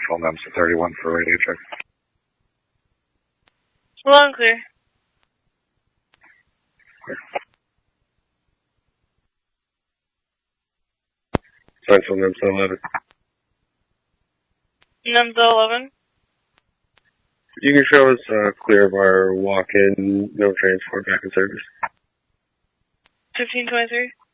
Full NEMS to 31 for radio check. Loud and clear. Sign full NEMS to 11. NEMS to 11. You can show us clear of our walk-in, no transport back in service. 1523.